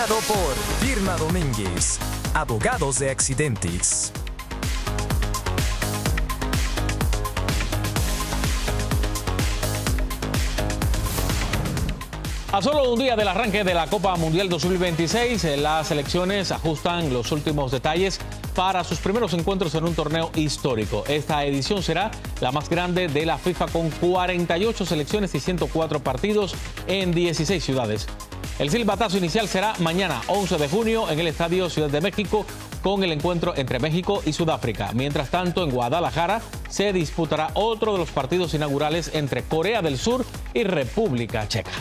Por Firma Domínguez, abogados de accidentes. A solo un día del arranque de la Copa Mundial 2026, las selecciones ajustan los últimos detalles para sus primeros encuentros en un torneo histórico. Esta edición será la más grande de la FIFA, con 48 selecciones y 104 partidos en 16 ciudades. El silbatazo inicial será mañana, 11 de junio, en el Estadio Ciudad de México, con el encuentro entre México y Sudáfrica. Mientras tanto, en Guadalajara se disputará otro de los partidos inaugurales entre Corea del Sur y República Checa.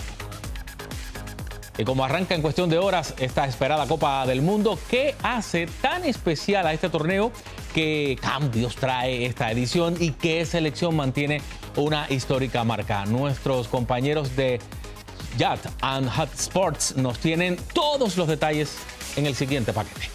Y como arranca en cuestión de horas esta esperada Copa del Mundo, ¿qué hace tan especial a este torneo? ¿Qué cambios trae esta edición y qué selección mantiene una histórica marca? Nuestros compañeros de Yacht and Hot Sports nos tienen todos los detalles en el siguiente paquete.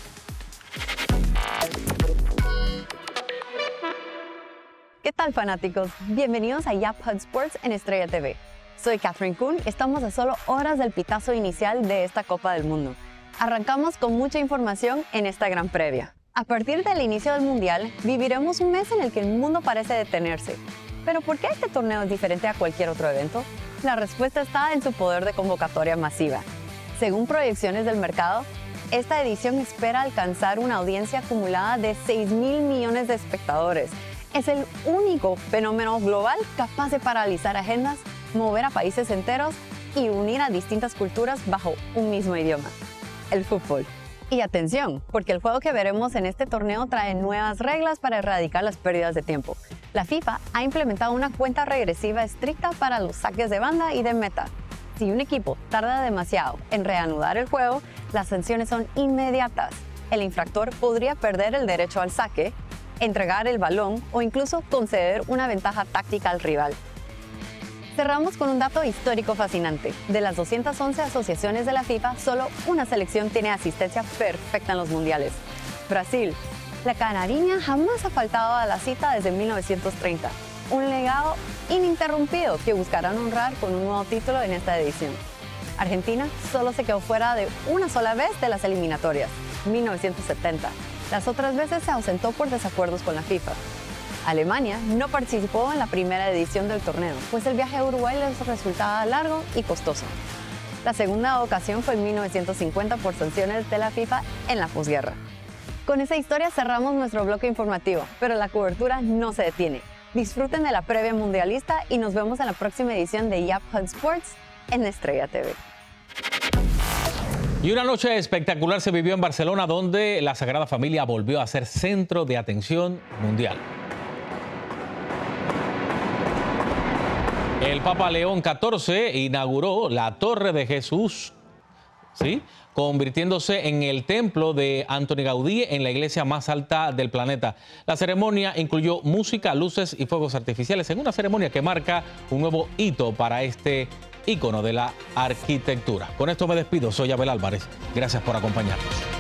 ¿Qué tal, fanáticos? Bienvenidos a Yacht Hot Sports en Estrella TV. Soy Catherine Kuhn y estamos a solo horas del pitazo inicial de esta Copa del Mundo. Arrancamos con mucha información en esta gran previa. A partir del inicio del Mundial, viviremos un mes en el que el mundo parece detenerse. ¿Pero por qué este torneo es diferente a cualquier otro evento? La respuesta está en su poder de convocatoria masiva. Según proyecciones del mercado, esta edición espera alcanzar una audiencia acumulada de 6.000 millones de espectadores. Es el único fenómeno global capaz de paralizar agendas, mover a países enteros y unir a distintas culturas bajo un mismo idioma: el fútbol. Y atención, porque el juego que veremos en este torneo trae nuevas reglas para erradicar las pérdidas de tiempo. La FIFA ha implementado una cuenta regresiva estricta para los saques de banda y de meta. Si un equipo tarda demasiado en reanudar el juego, las sanciones son inmediatas. El infractor podría perder el derecho al saque, entregar el balón o incluso conceder una ventaja táctica al rival. Cerramos con un dato histórico fascinante. De las 211 asociaciones de la FIFA, solo una selección tiene asistencia perfecta en los mundiales: Brasil. La canariña jamás ha faltado a la cita desde 1930. Un legado ininterrumpido que buscarán honrar con un nuevo título en esta edición. Argentina solo se quedó fuera de una sola vez de las eliminatorias, 1970. Las otras veces se ausentó por desacuerdos con la FIFA. Alemania no participó en la primera edición del torneo, pues el viaje a Uruguay les resultaba largo y costoso. La segunda ocasión fue en 1950 por sanciones de la FIFA en la posguerra. Con esa historia cerramos nuestro bloque informativo, pero la cobertura no se detiene. Disfruten de la previa mundialista y nos vemos en la próxima edición de Yacht Hot Sports en Estrella TV. Y una noche espectacular se vivió en Barcelona, donde la Sagrada Familia volvió a ser centro de atención mundial. El Papa León XIV inauguró la Torre de Jesús, ¿sí?, convirtiéndose en el templo de Antoni Gaudí, en la iglesia más alta del planeta. La ceremonia incluyó música, luces y fuegos artificiales, en una ceremonia que marca un nuevo hito para este ícono de la arquitectura. Con esto me despido. Soy Abel Álvarez. Gracias por acompañarnos.